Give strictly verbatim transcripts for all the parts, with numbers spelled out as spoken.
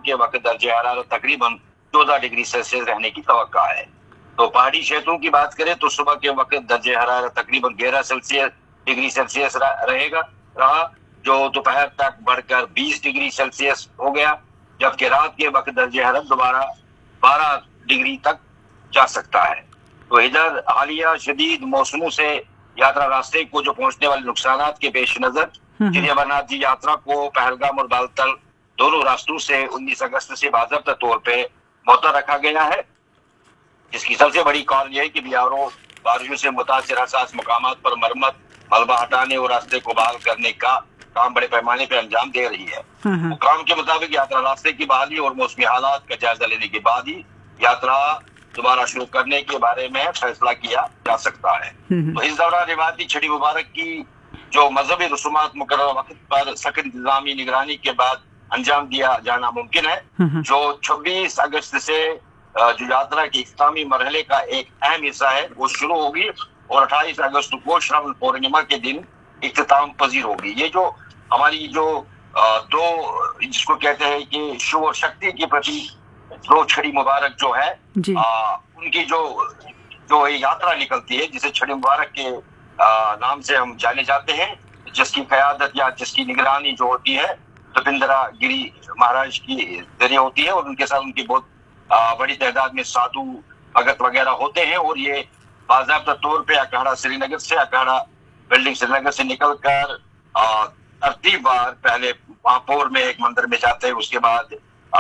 के वक्त दर्जे हरारत तकरीबन चौदह डिग्री सेल्सियस रहने की तवक्का है। तो पहाड़ी क्षेत्रों की बात करें तो सुबह के वक्त दर्जे हरारत तकरीबन ग्यारह सेल्सियस डिग्री सेल्सियस रहेगा रहा, जो दोपहर तक बढ़कर बीस डिग्री सेल्सियस हो गया, जबकि रात के वक्त दर्जे हरारत दोबारा बारह डिग्री तक जा सकता है। तो इधर हालिया शदीद मौसमों से यात्रा रास्ते को जो पहुंचने वाले नुकसानात के पेश नजर श्री अमरनाथ जी यात्रा को पहलगाम और बालतल दोनों रास्तों से उन्नीस अगस्त से बाज़ाब्ता तौर पे मुअत्तल रखा गया है, जिसकी सबसे बड़ी कारण यह है कि बिहारों बारिशों से मुतासिर हसास मकामात पर मरम्मत, मलबा हटाने और रास्ते को बहाल करने का काम बड़े पैमाने पर अंजाम दे रही है। हुकाम के मुताबिक यात्रा रास्ते की बहाली और मौसमी हालात का जायजा लेने के बाद ही यात्रा दोबारा शुरू करने के बारे में फैसला किया जा सकता है। तो इस दौरान रिवायती छड़ी मुबारक की जो मजहबी रसूमात मुकर्रर वक्त पर सख्त इंतजामी निगरानी के बाद अंजाम दिया जाना मुमकिन है, जो छब्बीस अगस्त से जो यात्रा के इख्तितामी मरहले का एक अहम हिस्सा है वो शुरू होगी और अट्ठाईस अगस्त को श्रावण पूर्णिमा के दिन इख्तिताम पजीर होगी। ये जो हमारी जो दो जिसको कहते हैं कि शिव और शक्ति के प्रति दो छड़ी मुबारक जो है आ, उनकी जो जो यात्रा निकलती है जिसे छड़ी मुबारक के आ, नाम से हम जाने जाते हैं, जिसकी क़यादत या जिसकी निगरानी जो होती है दपिंदरा गिरी महाराज की जरिए होती है और उनके साथ उनकी बहुत आ, बड़ी तादाद में साधु भगत वगैरह होते हैं। और ये बाज़ाब्ता तौर पे अखाड़ा श्रीनगर से अखाड़ा बिल्डिंग श्रीनगर से निकल कर तरतीबवार पहले पापोर में एक मंदिर में जाते हैं, उसके बाद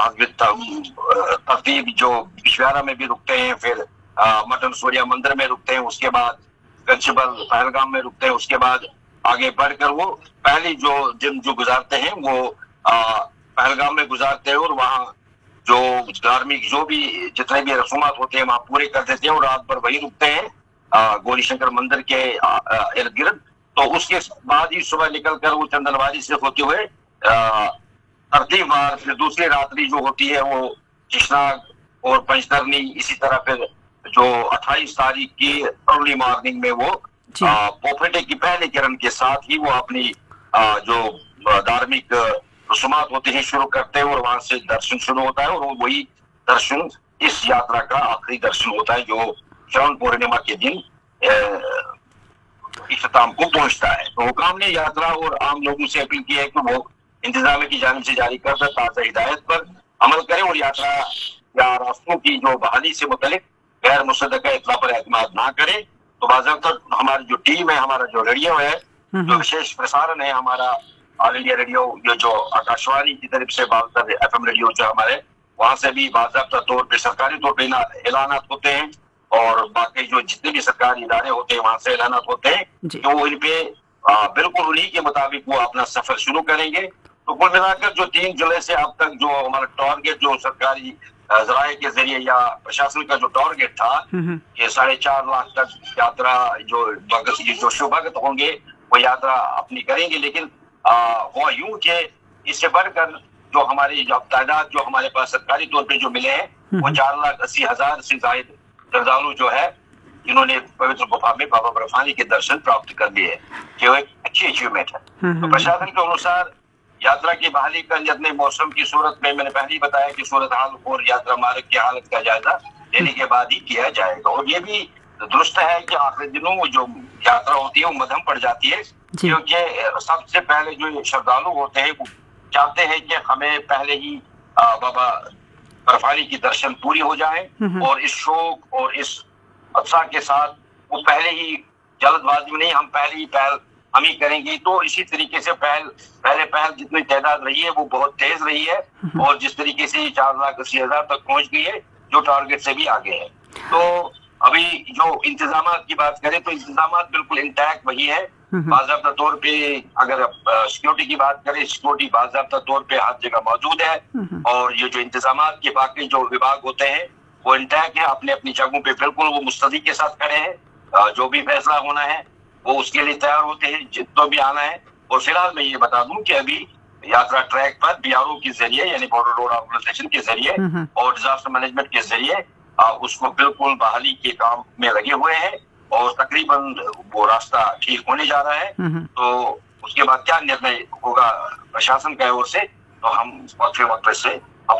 तरतीब जो बिशवारा में भी रुकते हैं, फिर मटन सूर्या मंदिर में रुकते हैं, उसके बाद गंशबल पहलगाम में रुकते हैं, उसके बाद आगे बढ़कर वो पहली जो दिन जो गुजारते हैं वो पहलगाम में गुजारते हैं और वहाँ जो धार्मिक जो भी जितने भी रसूमात होते हैं वहाँ पूरे कर देते हैं और रात भर वही रुकते हैं गौरी शंकर मंदिर के इर्द गिर्द। तो उसके बाद ही सुबह निकल कर वो चंदनवारी से होते हुए तरतीबवार फिर दूसरी रात्रि जो होती है वो चिशनाग और पंचतरनी, इसी तरह फिर जो अट्ठाईस तारीख की अर्ली मॉर्निंग में वो पोफेटे की पहले किरण के साथ ही वो अपनी आ, जो धार्मिक रसूमात होते हैं शुरू करते हैं और वहां से दर्शन शुरू होता है और वो वही दर्शन इस यात्रा का आखिरी दर्शन होता है जो श्रावण पूर्णिमा के दिन इख्तिताम को पहुंचता है। तो हुकाम ने यात्रा और आम लोगों से अपील की है कि वो इंतजाम की जानिब से जारी करदा ताज़ा हिदायत पर अमल करें और यात्रा या रास्तों की जो बहाली से मुतल्लिक गैर मुसद्दक़ा इत्तला पर एतमाद ना करें। तो बाज़ाब्ता हमारी जो टीम है, हमारा जो रेडियो है, जो विशेष प्रसारण है हमारा ऑल इंडिया रेडियो, ये जो आकाशवाणी की तरफ से बालतर एफ एम रेडियो जो हमारे वहाँ से भी बाज़ाब्ता तौर पर सरकारी तौर पर ऐलानात होते हैं और बाकी जो जितने भी सरकारी इदारे होते हैं वहाँ से ऐलानात होते हैं जो इन पे बिल्कुल उन्हीं के मुताबिक वो अपना सफर शुरू करेंगे। तो कुल मिलाकर जो तीन जुलाई से अब तक जो हमारा टारगेट जो सरकारी जराये के जरिए या प्रशासन का जो टारगेट था कि साढ़े चार लाख तक यात्रा जो भगत जो शिव भगत होंगे वो यात्रा अपनी करेंगे, लेकिन वो यूं के इससे बढ़कर जो हमारी जो तादाद जो हमारे पास सरकारी तौर पे जो मिले हैं वो चार लाख अस्सी हजार से जायद श्रद्धालु जो है जिन्होंने पवित्र गुफा में बाबा बर्फानी के दर्शन प्राप्त कर लिए, जो एक अच्छी अचीवमेंट है। तो प्रशासन के अनुसार यात्रा की बहाली का जतने मौसम की सूरत में मैंने पहले ही बताया कि सूरत हाल और यात्रा मार्ग की हालत का जायजा लेने के बाद ही किया जाएगा। और ये भी दुरुस्त है कि आखिरी दिनों जो यात्रा होती है वो मध्यम पड़ जाती है, क्योंकि सबसे पहले जो श्रद्धालु होते हैं वो चाहते हैं कि हमें पहले ही बाबा बर्फानी की दर्शन पूरी हो जाए और इस शौक और इस उत्साह के साथ वो पहले ही जल्दबाजी में नहीं, हम पहले ही पहल हम ही करेंगे। तो इसी तरीके से पहल पहले पहल जितनी तादाद रही है वो बहुत तेज रही है और जिस तरीके से चार लाख अस्सी हजार तक पहुंच गई है जो टारगेट से भी आगे है। तो अभी जो इंतजाम की बात करें तो इंतजाम बिल्कुल इंटैक्ट वही है। बाज़ाब्ता तौर पे अगर सिक्योरिटी की बात करें, सिक्योरिटी बाज़ाब्ता तौर पे हर जगह मौजूद है और ये जो इंतजाम के बाकी जो विभाग होते हैं वो इंटैक्ट है, अपने अपनी जगहों पे बिल्कुल वो मुस्तैदी के साथ खड़े हैं। जो भी फैसला होना है वो उसके लिए तैयार होते हैं जितना भी आना है। और फिलहाल मैं ये बता दूं कि अभी यात्रा ट्रैक पर बी आर ओ के जरिए यानी बॉर्डर रोड ऑर्गेनाइजेशन के जरिए और डिजास्टर मैनेजमेंट के जरिए उसको बिल्कुल बहाली के काम में लगे हुए हैं और तकरीबन वो रास्ता ठीक होने जा रहा है। तो उसके बाद क्या निर्णय होगा प्रशासन की ओर से तो हम वक्त वक्त से